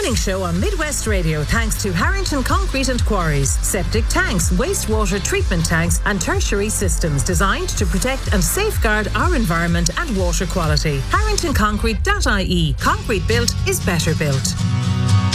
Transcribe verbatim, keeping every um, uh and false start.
Morning Show on Midwest Radio thanks to Harrington Concrete and Quarries. Septic tanks, wastewater treatment tanks and tertiary systems designed to protect and safeguard our environment and water quality. harrington concrete dot I E. Concrete built is better built.